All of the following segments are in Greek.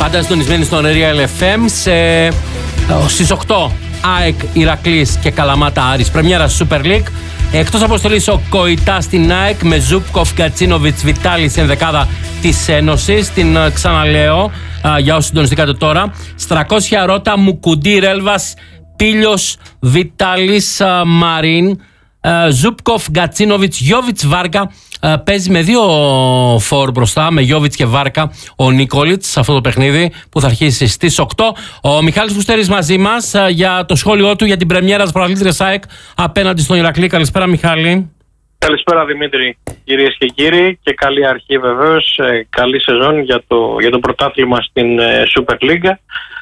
Πάντα συντονισμένοι στον Real FM στις 8 ΑΕΚ Ηρακλής και Καλαμάτα Άρης, πρεμιέρα Super League. Εκτός αποστολής ο Κοϊτά στην ΑΕΚ με Ζούπκοφ, Γκατσίνοβιτς, Βιτάλης ενδεκάδα της Ένωσης. Την ξαναλέω για όσοι συντονιστήκατε τώρα. Στρακόσια Ρώτα, Μουκουντή, Ρέλβας, Πίλιος, Βιτάλης, Μαρίν, Ζούπκοφ, Γκατσίνοβιτς, Γιόβιτς, Βάρκα. Παίζει με δύο φόρ μπροστά, με Γιόβιτς και Βάρκα, ο Νίκολιτς σε αυτό το παιχνίδι που θα αρχίσει στις 8. Ο Μιχάλης Φουστέρης μαζί μας για το σχόλιο του για την πρεμιέρα της πρωταθλήτριας ΑΕΚ απέναντι στον Ηρακλή. Καλησπέρα, Μιχάλη. Καλησπέρα, Δημήτρη, κυρίες και κύριοι, και καλή αρχή βεβαίως, καλή σεζόν για το πρωτάθλημα στην Super League.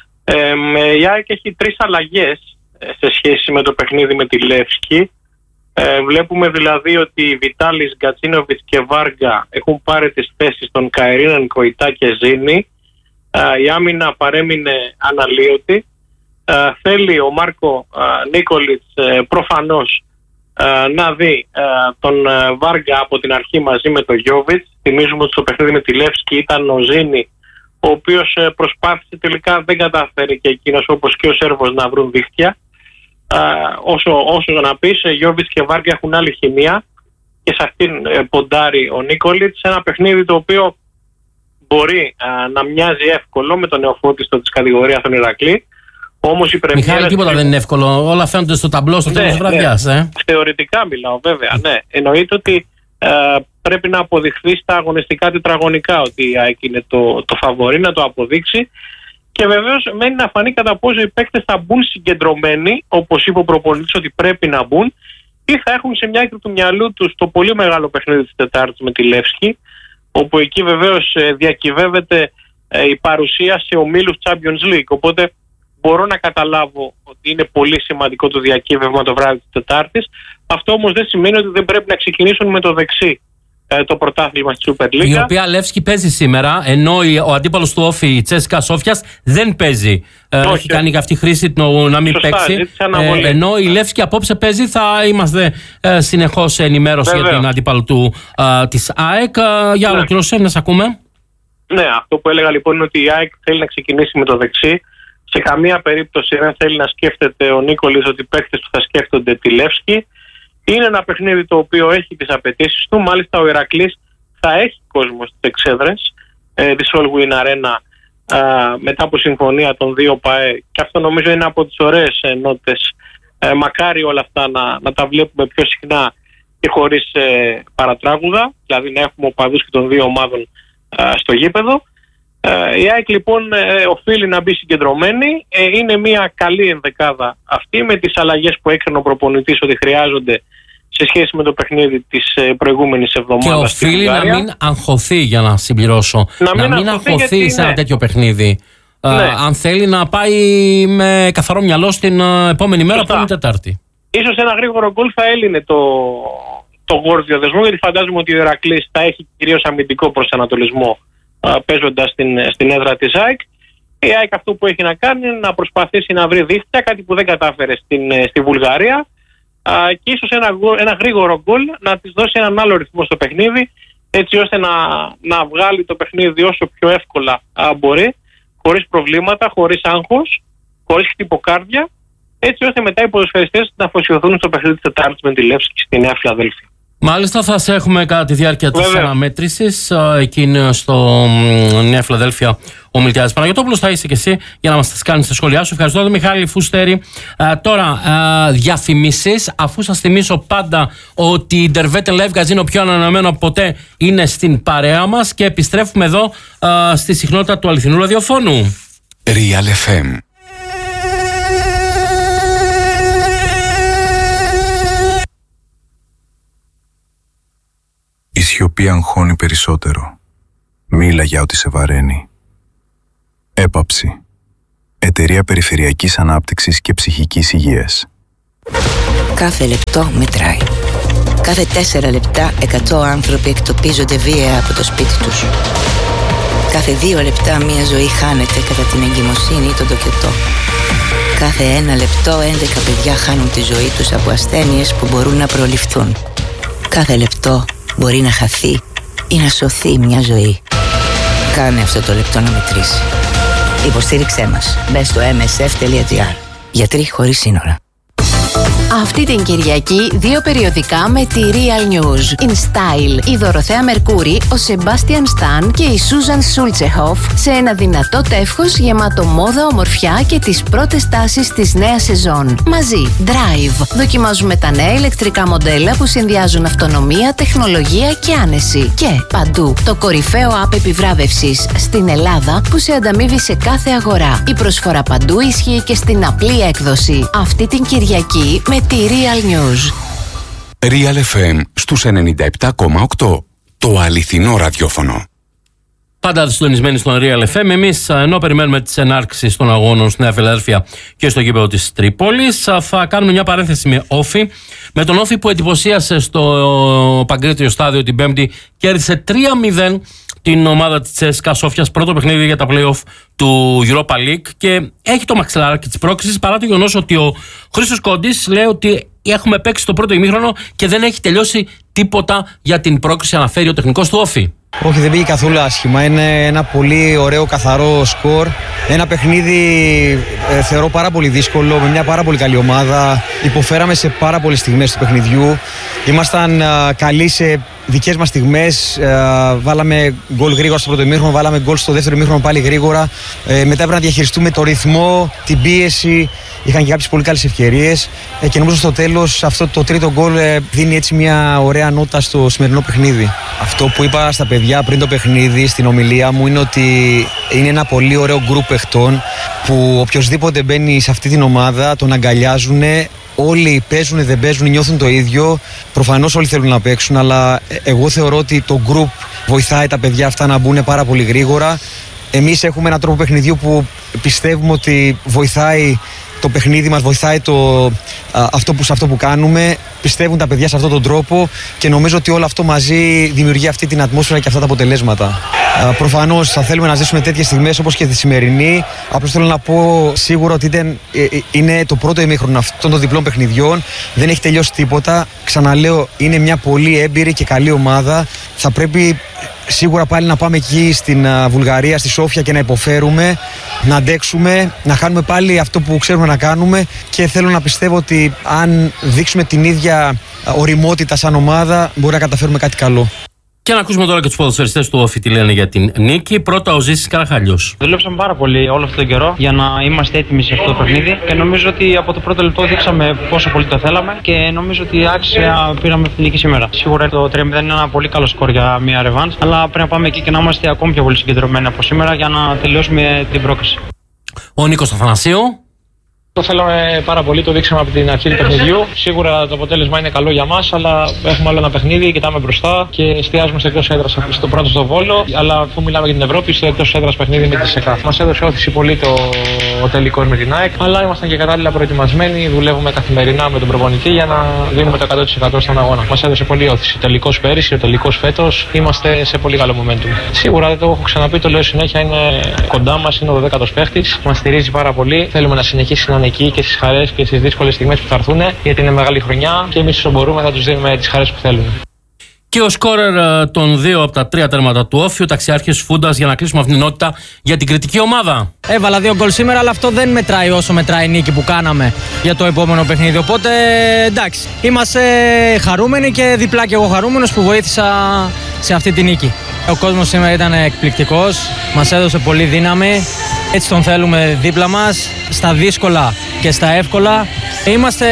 Η ΑΕΚ έχει 3 αλλαγές σε σχέση με το παιχνίδι με τη Λεύσκη. Βλέπουμε δηλαδή ότι Βιτάλης, Γκατσίνοβιτς και Βάργα έχουν πάρει τις θέσεις των Καερίναν, Κοϊτά και Ζήνη. Η άμυνα παρέμεινε αναλύωτη. Θέλει ο Μάρκο Νίκολιτς προφανώς να δει τον Βάργα από την αρχή μαζί με τον Γιόβιτς. Θυμίζουμε ότι στο παιχνίδι με τη Λεύσκη ήταν ο Ζήνη, ο οποίος προσπάθησε, τελικά δεν κατάφερε και εκείνος όπως και ο Σέρβος να βρουν δίχτυα. Όσο να πεις, Γιόβιτς και Βάρκα έχουν άλλη χημεία και σε αυτήν ποντάρει ο Νίκολιτς, ένα παιχνίδι το οποίο μπορεί να μοιάζει εύκολο με τον νεοφώτιστο της κατηγορίας των Ηρακλή. Όμως η πρεμιέρα... Μιχάλη, τίποτα δεν είναι εύκολο, όλα φαίνονται στο ταμπλό στο τέλος της βραδιάς. Θεωρητικά μιλάω βέβαια, ναι. Εννοείται ότι πρέπει να αποδειχθεί στα αγωνιστικά τετραγωνικά ότι η ΑΕΚ είναι το φαβορί, να το αποδείξει. Και βεβαίως μένει να φανεί κατά πόσο οι παίκτες θα μπουν συγκεντρωμένοι, όπως είπε ο προπονητής ότι πρέπει να μπουν, ή θα έχουν σε μια άκρη του μυαλού τους το πολύ μεγάλο παιχνίδι της Τετάρτης με τη Λεύσκη, όπου εκεί βεβαίως διακυβεύεται η παρουσία σε ομίλους Champions League. Οπότε μπορώ να καταλάβω ότι είναι πολύ σημαντικό το διακύβευμα το βράδυ της Τετάρτης. Αυτό όμως δεν σημαίνει ότι δεν πρέπει να ξεκινήσουν με το δεξί το πρωτάθλημα στη Super League. Η οποία Λεύσκη παίζει σήμερα, ενώ ο αντίπαλος του Όφη, η Τσέσικα Σόφιας, δεν παίζει. Έχει κάνει αυτή χρήση να μην παίξει. Ενώ η Λεύσκη απόψε παίζει, θα είμαστε συνεχώς σε ενημέρωση για την αντίπαλο της ΑΕΚ. Για ολοκληρώσέ, να σε ακούμε. Ναι, αυτό που έλεγα λοιπόν είναι ότι η ΑΕΚ θέλει να ξεκινήσει με το δεξί. Σε καμία περίπτωση δεν θέλει να σκέφτεται ο Νίκολης ότι οι παίκτες του θα σκέφτονται τη Λεύσκη. Είναι ένα παιχνίδι το οποίο έχει τις απαιτήσεις του. Μάλιστα ο Ηρακλής θα έχει κόσμο στις εξέδρες της All Win Arena μετά από συμφωνία των δύο ΠΑΕ, και αυτό νομίζω είναι από τις ωραίες νότες. Μακάρι όλα αυτά να τα βλέπουμε πιο συχνά και χωρίς παρατράγουδα, δηλαδή να έχουμε οπαδούς και των δύο ομάδων στο γήπεδο. Η ΑΕΚ λοιπόν οφείλει να μπει συγκεντρωμένη. Είναι μια καλή ενδεκάδα αυτή, με τις αλλαγές που έκρινε ο προπονητής ότι χρειάζονται σε σχέση με το παιχνίδι της προηγούμενης εβδομάδας. Και οφείλει να μην αγχωθεί, για να συμπληρώσω. Να μην αγχωθεί σε ένα τέτοιο παιχνίδι. Αν θέλει να πάει με καθαρό μυαλό στην επόμενη μέρα που είναι Τετάρτη. Ίσως ένα γρήγορο γκολ θα έλυνε το γόρδιο δεσμό, γιατί φαντάζομαι ότι ο Ηρακλής θα έχει κυρίως αμυντικό προσανατολισμό παίζοντας στην έδρα της ΑΕΚ. Η ΑΕΚ αυτό που έχει να κάνει είναι να προσπαθήσει να βρει δίχτυα, κάτι που δεν κατάφερε στη Βουλγαρία, και ίσως ένα γρήγορο γκολ να της δώσει έναν άλλο ρυθμό στο παιχνίδι, έτσι ώστε να βγάλει το παιχνίδι όσο πιο εύκολα μπορεί, χωρίς προβλήματα, χωρίς άγχος, χωρίς χτυποκάρδια, έτσι ώστε μετά οι ποδοσφαιριστές να αφοσιωθούν στο παιχνίδι της Τετάρτης με τη Λεύσκη στη Νέα Φιλαδέλφια. Μάλιστα, θα σε έχουμε κατά τη διάρκεια της αναμέτρησης. Εκεί είναι στο Νέα Φιλαδέλφια ο Μιλτιάδης Παναγιωτόπουλος. Θα είσαι και εσύ για να μας κάνεις τα σχόλιά σου. Ευχαριστώ τον Μιχάλη Φουστέρη. Τώρα, διαφημίσεις. Αφού σας θυμίσω πάντα ότι η Derveten Live Casino πιο ανανεωμένο από ποτέ είναι στην παρέα μας, και επιστρέφουμε εδώ στη συχνότητα του αληθινού ραδιοφώνου. Real FM. Η σιωπή αγχώνει περισσότερο. Μίλα για ό,τι σε βαραίνει. Έπαψη. Εταιρεία Περιφερειακής Ανάπτυξης και Ψυχικής Υγείας. Κάθε λεπτό μετράει. Κάθε 4 λεπτά 100 άνθρωποι εκτοπίζονται βία από το σπίτι τους. Κάθε 2 λεπτά μία ζωή χάνεται κατά την εγκυμοσύνη ή τον τοκετό. Κάθε 1 λεπτό 11 παιδιά χάνουν τη ζωή τους από ασθένειες που μπορούν να προληφθούν. Κάθε λεπτό μπορεί να χαθεί ή να σωθεί μια ζωή. Κάνε αυτό το λεπτό να μετρήσει. Υποστήριξέ μας. Μπες στο msf.gr. Γιατροί χωρίς σύνορα. Αυτή την Κυριακή 2 περιοδικά με τη Real News. In Style, η Δωροθέα Μερκούρη, ο Σεμπάστιαν Σταν και η Σούζαν Σούλτσεχοφ σε ένα δυνατό τεύχος γεμάτο μόδα, ομορφιά και τις πρώτες τάσεις της νέας σεζόν. Μαζί, Drive. Δοκιμάζουμε τα νέα ηλεκτρικά μοντέλα που συνδυάζουν αυτονομία, τεχνολογία και άνεση. Και παντού, το κορυφαίο app επιβράβευσης στην Ελλάδα που σε ανταμείβει σε κάθε αγορά. Η προσφορά παντού ισχύει και στην απλή έκδοση. Αυτή την Κυριακή με τη Real News. Real FM στους 97,8. Το αληθινό ραδιόφωνο. Πάντα συντονισμένοι στον Real FM. Εμείς, ενώ περιμένουμε τις ενάρξεις των αγώνων στη Νέα Φιλαδέλφια και στο γήπεδο της Τρίπολης, θα κάνουμε μια παρένθεση με Όφη. Με τον Όφη που εντυπωσίασε στο Παγκρίτιο Στάδιο την Πέμπτη, κέρδισε 3-0 την ομάδα της CSKA Σόφιας, πρώτο παιχνίδι για τα play-off του Europa League, και έχει το μαξιλάράκι της πρόκρισης, παρά το γεγονός ότι ο Χρήστος Κόντης λέει ότι έχουμε παίξει το πρώτο ημίχρονο και δεν έχει τελειώσει τίποτα για την πρόκριση, αναφέρει ο τεχνικός του Όφη. Όχι, δεν πήγε καθόλου άσχημα. Είναι ένα πολύ ωραίο, καθαρό σκορ. Ένα παιχνίδι θεωρώ πάρα πολύ δύσκολο, με μια πάρα πολύ καλή ομάδα. Υποφέραμε σε πάρα πολλές στιγμές του παιχνιδιού. Ήμασταν καλοί σε δικές μας στιγμές. Βάλαμε γκολ γρήγορα στο πρώτο ημίχρονο, βάλαμε γκολ στο δεύτερο ημίχρονο πάλι γρήγορα. Μετά έπρεπε να διαχειριστούμε το ρυθμό, την πίεση. Είχαν και κάποιες πολύ καλές ευκαιρίες. Και νομίζω στο τέλος αυτό το τρίτο γκολ δίνει έτσι μια ωραία νότα στο σημερινό παιχνίδι. Αυτό που είπα στα παιδιά πριν το παιχνίδι, στην ομιλία μου, είναι ότι είναι ένα πολύ ωραίο γκρουπ παιχτών που οποιοσδήποτε μπαίνει σε αυτή την ομάδα τον αγκαλιάζουν. Όλοι παίζουν, δεν παίζουν, νιώθουν το ίδιο. Προφανώς όλοι θέλουν να παίξουν, αλλά εγώ θεωρώ ότι το γκρουπ βοηθάει τα παιδιά αυτά να μπουν πάρα πολύ γρήγορα. Εμείς έχουμε έναν τρόπο παιχνιδιού που πιστεύουμε ότι βοηθάει το παιχνίδι μας, βοηθάει αυτό που κάνουμε. Πιστεύουν τα παιδιά σε αυτόν τον τρόπο και νομίζω ότι όλο αυτό μαζί δημιουργεί αυτή την ατμόσφαιρα και αυτά τα αποτελέσματα. Προφανώς θα θέλουμε να ζήσουμε τέτοιες στιγμές όπως και τη σημερινή. Απλώς θέλω να πω σίγουρα ότι είναι το πρώτο ημίχρονο αυτών των διπλών παιχνιδιών. Δεν έχει τελειώσει τίποτα. Ξαναλέω, είναι μια πολύ έμπειρη και καλή ομάδα. Θα πρέπει σίγουρα πάλι να πάμε εκεί στην Βουλγαρία, στη Σόφια, και να υποφέρουμε, να αντέξουμε, να κάνουμε πάλι αυτό που ξέρουμε να κάνουμε, και θέλω να πιστεύω ότι αν δείξουμε την ίδια ωριμότητα σαν ομάδα μπορεί να καταφέρουμε κάτι καλό. Και να ακούσουμε τώρα και τους ποδοσφαιριστές του Όφη τι λένε για την νίκη. Πρώτα ο Ζήσης Καραχάλιος. Δουλέψαμε πάρα πολύ όλο αυτόν τον καιρό για να είμαστε έτοιμοι σε αυτό το παιχνίδι και νομίζω ότι από το πρώτο λεπτό δείξαμε πόσο πολύ το θέλαμε και νομίζω ότι άξια πήραμε αυτή την νίκη σήμερα. Σίγουρα το 3-0 είναι ένα πολύ καλό σκορ για μια ρεβάνς, αλλά πρέπει να πάμε εκεί και να είμαστε ακόμη πιο πολύ συγκεντρωμένοι από σήμερα για να τελειώσουμε την πρόκριση. Ο Νίκος Αθανασίου. Το θέλαμε πάρα πολύ, το δείξαμε από την αρχή του παιχνιδιού. Σίγουρα το αποτέλεσμα είναι καλό για μας, αλλά έχουμε άλλο ένα παιχνίδι, κοιτάμε μπροστά και εστιάζουμε στο εκτός έδρας στο πρώτο στο Βόλο. Αλλά αφού μιλάμε για την Ευρώπη, στο εκτός έδρας παιχνίδι με τη ΣΕΚΑ. Μας έδωσε όθηση πολύ ο τελικός με την ΑΕΚ, αλλά ήμασταν και κατάλληλα προετοιμασμένοι. Δουλεύουμε καθημερινά με τον προπονητή για να δίνουμε το 100% στον αγώνα. Μας έδωσε πολύ όθηση. Ο τελικός πέρυσι, ο τελικός φέτος, είμαστε σε πολύ καλό momentum. Σίγουρα δεν το έχω ξαναπεί, το λέω συνέχεια, είναι κοντά μας, είναι ο 12ος παίχτης. Μας στηρίζει πάρα πολύ. Θέλουμε να συνεχίσει να είναι εκεί και στις χαρές και στις δύσκολες στιγμές που θα έρθουν, γιατί είναι μεγάλη χρονιά και εμείς όσο μπορούμε θα τους δίνουμε τις χαρές που θέλουν. Και ο σκόρερ των 2 από τα 3 τέρματα του Όφη, ο ταξιάρχης Φούντας, για να κλείσουμε αυτήν την ενότητα για την κριτική ομάδα. Έβαλα 2 γκολ σήμερα, αλλά αυτό δεν μετράει όσο μετράει η νίκη που κάναμε για το επόμενο παιχνίδι. Οπότε εντάξει, είμαστε χαρούμενοι και διπλά και εγώ χαρούμενος που βοήθησα σε αυτή τη νίκη. Ο κόσμος σήμερα ήταν εκπληκτικός, μας έδωσε πολύ δύναμη. Έτσι τον θέλουμε δίπλα μας, στα δύσκολα και στα εύκολα. Είμαστε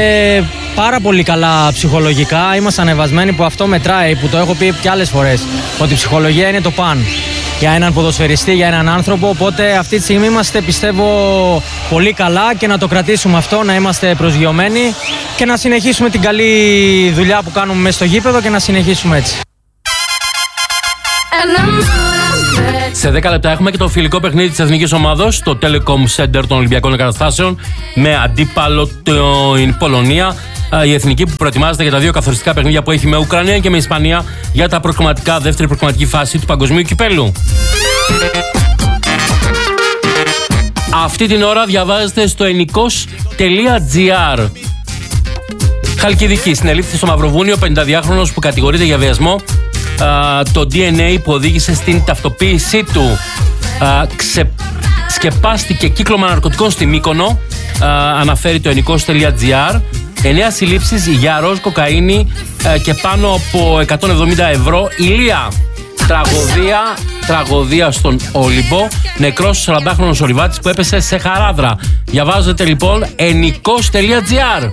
πάρα πολύ καλά ψυχολογικά, είμαστε ανεβασμένοι, που αυτό μετράει, που το έχω πει και άλλες φορές, ότι η ψυχολογία είναι το παν για έναν ποδοσφαιριστή, για έναν άνθρωπο. Οπότε αυτή τη στιγμή είμαστε, πιστεύω, πολύ καλά και να το κρατήσουμε αυτό, να είμαστε προσγειωμένοι και να συνεχίσουμε την καλή δουλειά που κάνουμε μέσα στο γήπεδο και να συνεχίσουμε έτσι. Σε 10 λεπτά έχουμε και το φιλικό παιχνίδι της εθνικής ομάδος στο Telecom Center των Ολυμπιακών Εγκαταστάσεων με αντίπαλο την Πολωνία. Η εθνική που προετοιμάζεται για τα 2 καθοριστικά παιχνίδια που έχει με Ουκρανία και με Ισπανία για τα προκριματικά, δεύτερη προκριματική φάση του Παγκοσμίου Κυπέλλου. Αυτή την ώρα διαβάζετε στο ennikos.gr. Χαλκιδική, συνελήφθη στο Μαυροβούνιο 52χρονος που κατηγορείται για βιασμό. Το DNA που οδήγησε στην ταυτοποίησή του. Σκεπάστηκε κύκλωμα ναρκωτικών στη Μύκονο, αναφέρει το ενικός.gr. 9 συλλήψεις για ροζ κοκαίνη και πάνω από 170 ευρώ. Ηλία. Τραγωδία στον Όλυμπο. Νεκρός 40χρονος ορειβάτης που έπεσε σε χαράδρα. Διαβάζετε λοιπόν ενικός.gr.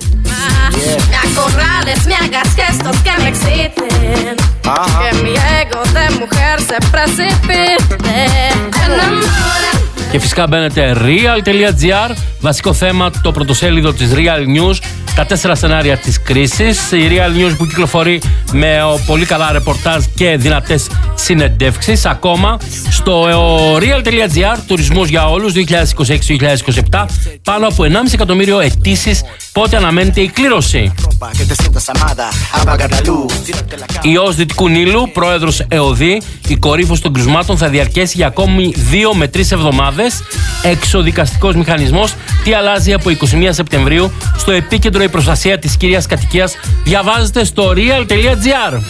Και φυσικά μπαίνετε real.gr. Βασικό θέμα, το πρωτοσέλιδο της Real News. Τα 4 σενάρια της κρίσης. Η Real News που κυκλοφορεί με πολύ καλά ρεπορτάζ και δυνατές συνεντεύξεις. Ακόμα στο real.gr, τουρισμός για όλους 2026-2027. Πάνω από 1,5 εκατομμύριο αιτήσεις. Πότε αναμένεται η κλήρωση? Ιός Δυτικού Νείλου, πρόεδρος ΕΟΔΗ. Η κορύφωση των κρουσμάτων θα διαρκέσει για ακόμη 2 με 3 εβδομάδες. Εξοδικαστικός μηχανισμός. Τι αλλάζει από 21 Σεπτεμβρίου? Στο επίκεντρο η προστασία της κύριας κατοικίας. Διαβάζετε στο real.gr.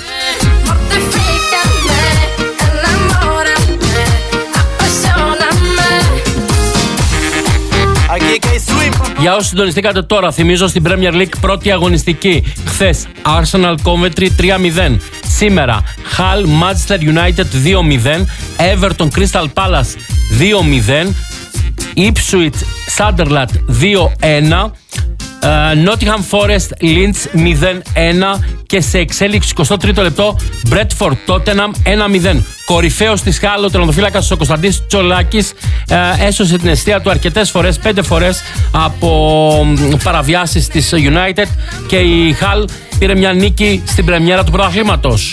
Για όσοι συντονιστήκατε τώρα, θυμίζω στην Premier League πρώτη αγωνιστική. Χθες Arsenal Coventry 3-0. Σήμερα Hull Manchester United 2-0. Everton Crystal Palace 2-0. Ipswich Sunderland 2-1. Nottingham Forest Leeds 0-1 και σε εξέλιξη 23ο λεπτό Bradford Tottenham 1-0. Κορυφαίος της Χάλ, ο τερματοφύλακας ο Κωνσταντής Τσολάκης έσωσε την αιστεία του αρκετές φορές, 5 φορές από παραβιάσεις της United και η Χάλ πήρε μια νίκη στην πρεμιέρα του πρωταθλήματος.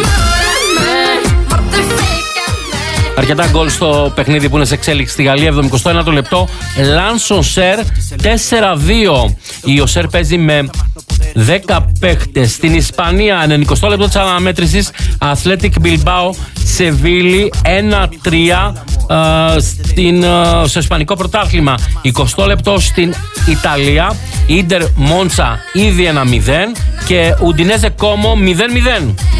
Αρκετά γκολ στο παιχνίδι που είναι σε εξέλιξη στη Γαλλία. 71ο λεπτό. Lens Auxerre 4-2. Η Auxerre παίζει με 10 παίχτες. Στην Ισπανία, 90 λεπτό της αναμέτρησης, Athletic Bilbao Σεβίλη 1-3 στο Ισπανικό πρωτάθλημα. 20 λεπτό στην Ιταλία, Ίντερ Μόντσα ήδη 1-0 και Ουντινέζε Κόμο 0-0.